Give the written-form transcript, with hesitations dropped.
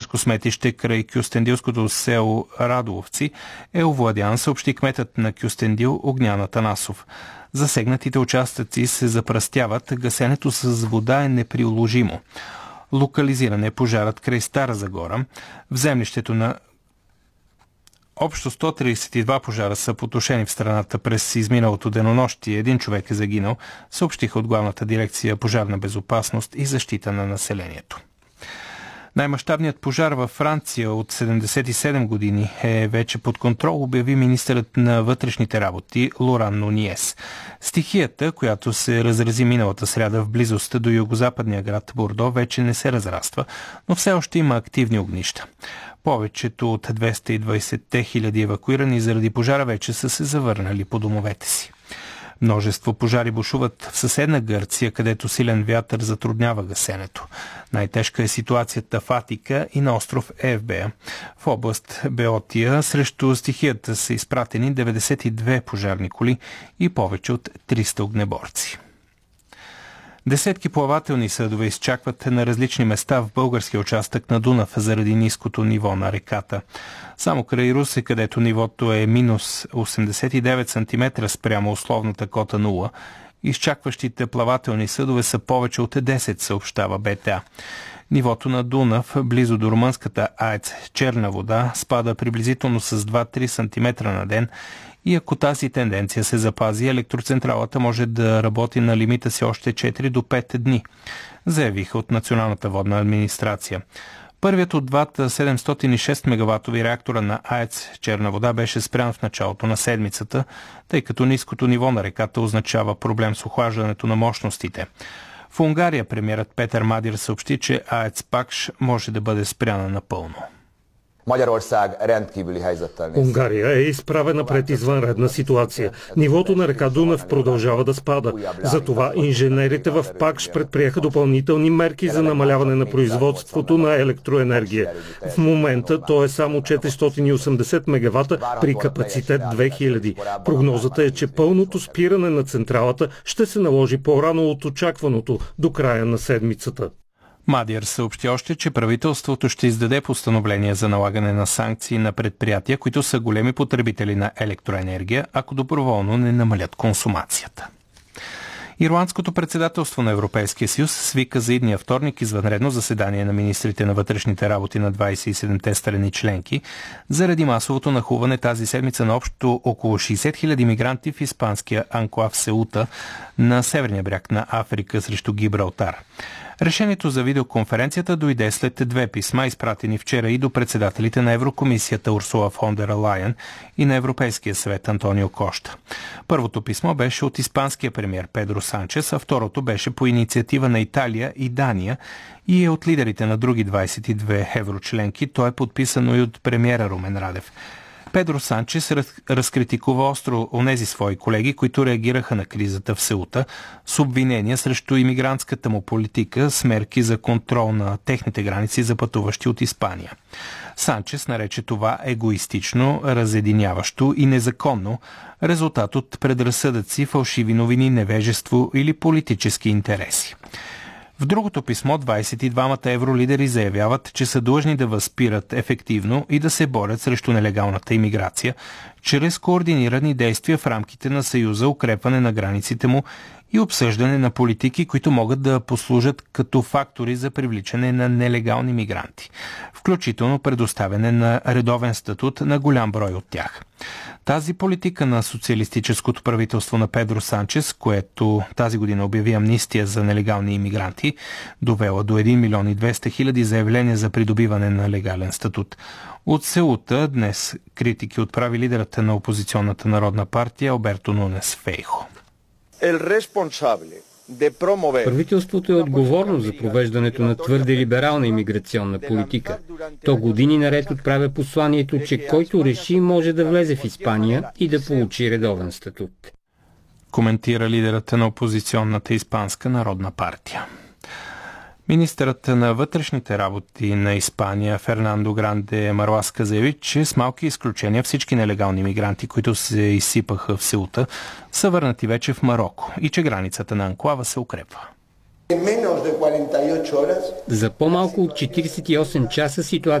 мъжко сметище край кюстендилското село Радовци е овладян, съобщи кметът на Кюстендил Огнян Атанасов. Засегнатите участъци се запръстяват, гасенето с вода е неприложимо. Локализиран е пожарът край Стара Загора. В землището на общо 132 пожара са потушени в страната през изминалото денонощие. Един човек е загинал, съобщиха от Главната дирекция Пожарна безопасност и защита на населението. Най-мащабният пожар във Франция от 77 години е вече под контрол, обяви министърът на вътрешните работи Лоран Нуниес. Стихията, която се разрази миналата сряда в близост до югозападния град Бордо, вече не се разраства, но все още има активни огнища. Повечето от 220 хиляди евакуирани заради пожара вече са се завърнали по домовете си. Множество пожари бушуват в съседна Гърция, където силен вятър затруднява гасенето. Най-тежка е ситуацията в Атика и на остров Евбея. В област Беотия срещу стихията са изпратени 92 пожарни коли и повече от 300 огнеборци. Десетки плавателни съдове изчакват на различни места в българския участък на Дунав заради ниското ниво на реката. Само край Русе, където нивото е минус 89 см спрямо условната кота 0, изчакващите плавателни съдове са повече от 10, съобщава БТА. Нивото на Дунав, близо до румънската АЕЦ Черна вода, спада приблизително с 2-3 см на ден и ако тази тенденция се запази, електроцентралата може да работи на лимита си още 4 до 5 дни, заявиха от Националната водна администрация. Първият от двата 706 мегаватови реактора на АЕЦ Черна вода беше спрян в началото на седмицата, тъй като ниското ниво на реката означава проблем с охлаждането на мощностите. В Унгария премиерът Петър Мадир съобщи, че АЕЦ Пакш може да бъде спряна напълно. Унгария е изправена пред извънредна ситуация. Нивото на река Дунав продължава да спада. Затова инженерите в Пакш предприеха допълнителни мерки за намаляване на производството на електроенергия. В момента то е само 480 мегавата при капацитет 2000. Прогнозата е, че пълното спиране на централата ще се наложи по-рано от очакваното до края на седмицата. Мадир съобщи още, че правителството ще издаде постановление за налагане на санкции на предприятия, които са големи потребители на електроенергия, ако доброволно не намалят консумацията. Ирландското председателство на Европейския съюз свика за идния вторник извънредно заседание на министрите на вътрешните работи на 27-те страни членки заради масовото нахлуване тази седмица на общо около 60 000 мигранти в испанския анклав Сеута на северния бряг на Африка срещу Гибралтар. Решението за видеоконференцията дойде след две писма, изпратени вчера и до председателите на Еврокомисията Урсула фон дер Лайен и на Европейския съвет Антонио Кошта. Първото писмо беше от испанския премиер Педро Санчес, а второто беше по инициатива на Италия и Дания и е от лидерите на други 22 еврочленки. То е подписано и от премиера Румен Радев. Педро Санчес разкритикува остро онези свои колеги, които реагираха на кризата в Сеута с обвинения срещу имигрантската му политика с мерки за контрол на техните граници за пътуващи от Испания. Санчес нарече това егоистично, разединяващо и незаконно, резултат от предразсъдъци, фалшиви новини, невежество или политически интереси. В другото писмо 22-мата евролидери заявяват, че са длъжни да възпират ефективно и да се борят срещу нелегалната имиграция, чрез координирани действия в рамките на Съюза, укрепване на границите му и обсъждане на политики, които могат да послужат като фактори за привличане на нелегални мигранти, включително предоставяне на редовен статут на голям брой от тях. Тази политика на социалистическото правителство на Педро Санчес, което тази година обяви амнистия за нелегални имигранти, довела до 1 милион и 200 хиляди заявления за придобиване на легален статут. От Сеута днес критики отправи лидерът на опозиционната народна партия Алберто Нунес Фейхо. Правителството е отговорно за провеждането на твърде либерална имиграционна политика. То години наред отправя посланието, че който реши може да влезе в Испания и да получи редовен статут. Коментира лидерът на опозиционната Испанска народна партия. Министърът на вътрешните работи на Испания Фернандо Гранде Марласка заяви, че с малки изключения всички нелегални мигранти, които се изсипаха в Сеута, са върнати вече в Мароко и че границата на анклава се укрепва. За по-малко от 48 часа ситуацията